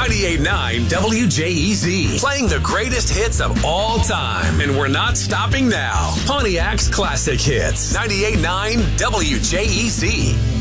98.9 WJEZ, playing the greatest hits of all time. And we're not stopping now. Pontiac's Classic Hits. 98.9 WJEZ.